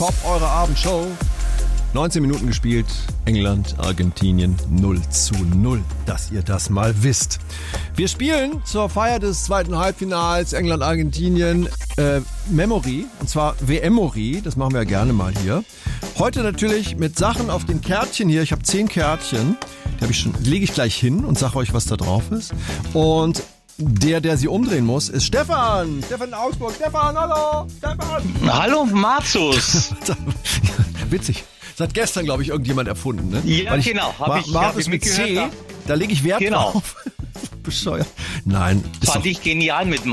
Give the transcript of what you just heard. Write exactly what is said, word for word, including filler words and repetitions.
Top eurer Abendshow. neunzehn Minuten gespielt, England, Argentinien null zu null, dass ihr das mal wisst. Wir spielen zur Feier des zweiten Halbfinals England-Argentinien äh, Memory, und zwar W M-Mory, das machen wir ja gerne mal hier. Heute natürlich mit Sachen auf den Kärtchen hier, ich habe zehn Kärtchen, die, hab ich schon, die lege ich gleich hin und sage euch, was da drauf ist. Und der, der sie umdrehen muss, ist Stefan. Stefan in Augsburg. Stefan, hallo. Stefan. Hallo, Marzus. Witzig. Das hat gestern, glaube ich, irgendjemand erfunden, ne? Ja, ich, genau. Hab ich, Marv hab ist ich mit C, gehört, da lege ich Wert genau. drauf. Bescheuert. Nein. Fand ich genial mit